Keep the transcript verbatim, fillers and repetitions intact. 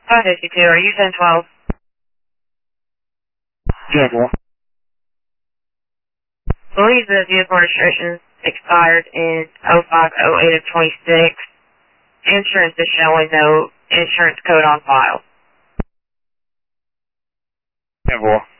five fifty-two, are you ten twelve? ten four. Believe the vehicle restrictions expired in oh five oh eight of twenty-six. Insurance is showing no insurance code on file. ten four.